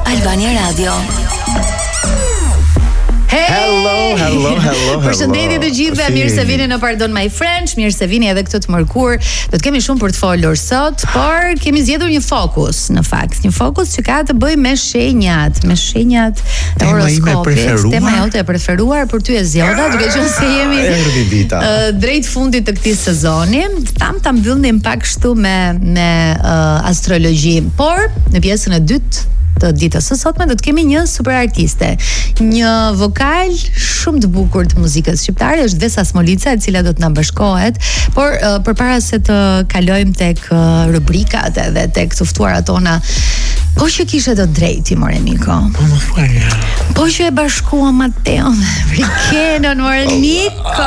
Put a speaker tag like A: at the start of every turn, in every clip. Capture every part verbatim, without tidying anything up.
A: Albania Radio.
B: Hey!
C: Hello, hello, hello, hello.
B: Përshëndetje të gjithëve, mirë se vini në Pardon My French, mirë se vini edhe këtë të mërkur. Do të kemi shumë për të folur sot, por kemi zgjedhur një fokus, në fakt, një fokus që ka të bëjë me shenjat, me shenjat e horoskopit. Tema jote e preferuar për ty e zgjodha, duke qenë se jemi uh, drejt fundit të këtij sezoni. Tam ta mbyllim pak kështu me me uh, astrologji, por në pjesën e dytë të ditës së sotme do të kemi një super artiste, një vokal shumë të bukur të muzikës shqiptare, është Vesa Smolica, e cila do të na bashkohet, por uh, përpara se të kalojmë tek uh, rubrikat edhe tek të ftuarat tona, po që kishe të drejti, more Niko.
C: Po më falja.
B: Po që e bashkua Mateon Frikenon, more Niko.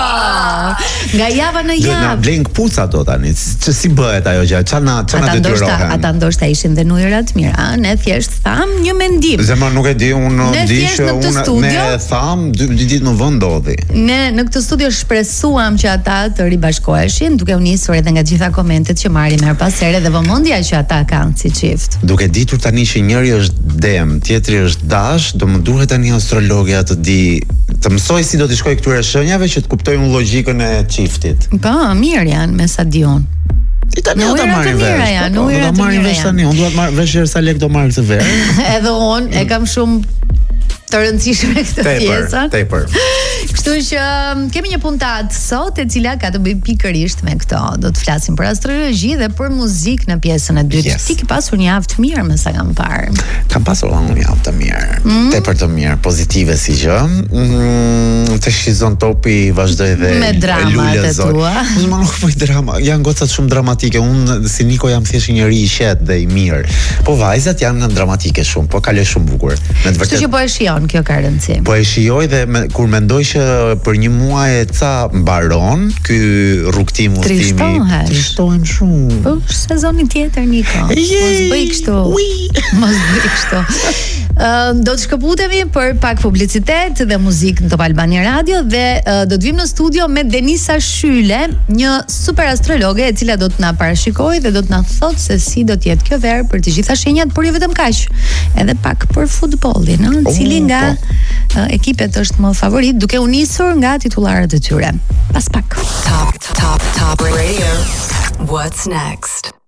B: Nga java në javë.
C: Na blen kpuca do tani. Që si bëhet ajo gjë? Çfarë na çfarë na detyrohen?
B: Ata ndoshta ishin dhe në ujëra të mira, ne thjesht tham një mendim.
C: Zemra nuk e di, unë di që unë ne tham dy ditë më vonë ndodhi.
B: Ne në këtë studio shpresuam që ata të ribashkoheshin, duke u nisur edhe nga gjitha komentet që marrim her pas here dhe vëmendja që ata kanë si çift.
C: Duke ditur tani që njëri është dem, tjetri është dash, do më duhet tani astrologja të di, të mësoj si do t'i shkoj këtyre shenjave që të kuptoj unë logjikën e çiftit.
B: Po, mirë janë me sa di unë.
C: I tani ata marrin vesh.
B: Do
C: ta marrin vesh tani, unë duhet marr vesh sa lek do marr këtë verë.
B: Edhe unë e kam shumë të rëndësishme këtë pjesën.
C: Tepër.
B: Kështu që kemi një puntat sot e cila ka të bëjë pikërisht me këto. Do të flasim për astrologji dhe për muzikë në pjesën e dytë.
C: Yes.
B: Ti ke pasur një javë të mirë, më sa kam parë.
C: Kam pasur një javë të mirë, mm. tepër të mirë, pozitive si gjë. Mm, të shizon topi vazhdoi dhe
B: me dramat e tua.
C: Unë më nuk bëj drama, janë gocat shumë dramatike. Unë si Niko jam thjesht një njerëz i qetë dhe i mirë. Po vajzat janë dramatike shumë, po kaloj shumë bukur. Me të vërtetë.
B: Kështu që po e shijon, kjo ka rëndësi.
C: Po e shijoj dhe me, kur mendoj që për një muaj e ca mbaron ky rrugtim udhëtimi. Trishtohem shumë.
B: Po sezoni tjetër Niko. Mos bëj kështu. Mos bëj kështu. Uh, do të shkëputemi për pak publicitet dhe muzikë në Top Albania Radio dhe uh, do të vim në studio me Denisa Shyle, një super astrologe e cila do të na parashikojë dhe do të na thotë se si do të jetë kjo verë për të gjitha shenjat, por jo vetëm kaq. Edhe pak për futbollin, ëh, oh, cili nga uh, ekipet është më favorit, duke u nisur nga titullarët e tyre. Pas pak.
A: Top, top, top radio. What's next?